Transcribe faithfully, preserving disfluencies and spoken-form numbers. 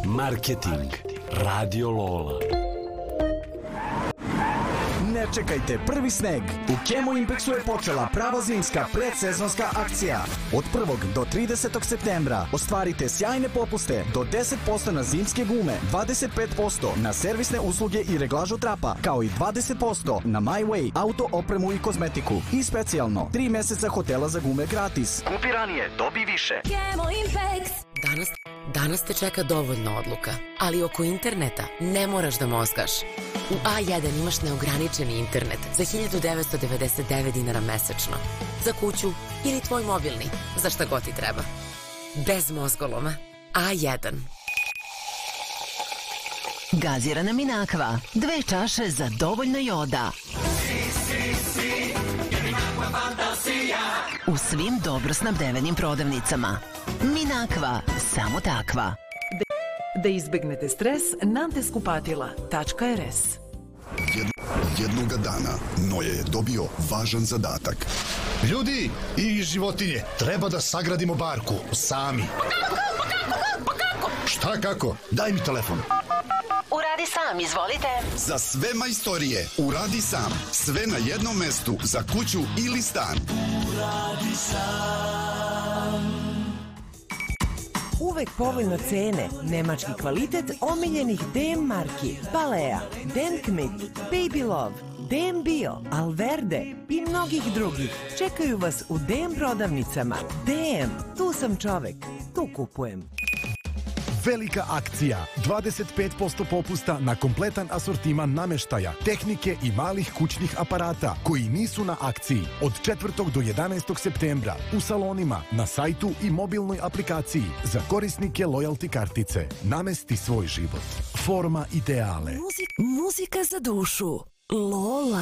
Marketing. Radio Lola. Ne čekajte prvi sneg. U Chemo Impexu je počela prava zimska predsezonska akcija. Od prvog do tridesetog septembra ostvarite sjajne popuste do deset posto na zimske gume, dvadeset pet posto na servisne usluge i reglažu trapa, kao i dvadeset posto na My Way, auto opremu i kozmetiku. I specijalno, tri meseca hotela za gume gratis. Kupi ranije, dobi više. Chemo Impex. Danas, danas te čeka dovoljno odluka, ali oko interneta ne moraš da mozgaš. U A jedan imaš neograničeni internet za hiljadu devetsto devedeset devet dinara mesečno. Za kuću ili tvoj mobilni, za šta god ti treba. Bez mozgoloma. A jedan. Gazirana Minakva. Dve čaše za dovoljno joda. U svim dobro snabdevenim prodavnicama. Minakva. Samo takva. Da izbegnete stres, nanteskupatila tačka er es. Jednoga dana Noje je dobio važan zadatak. Ljudi i životinje, treba da sagradimo barku sami. Pa kako? Pa kako? Pa kako? Šta kako? Daj mi telefon. Uradi sam, izvolite. Za sve majstorije, uradi sam. Sve na jednom mestu, za kuću ili stan. Uradi sam. Uvek povoljno cene, nemački kvalitet omiljenih D M marki, Balea, Denkmit, Baby Love, D M Bio, Alverde i mnogih drugih. Čekaju vas u D M prodavnicama. D M, tu sam čovek, tu kupujem. Velika akcija, dvadeset pet posto popusta na kompletan asortiman nameštaja, tehnike i malih kućnih aparata koji nisu na akciji od četvrtog do jedanaestog septembra u salonima, na sajtu i mobilnoj aplikaciji za korisnike loyalty kartice. Namesti svoj život. Forma ideale. Muzika za dušu. Lola.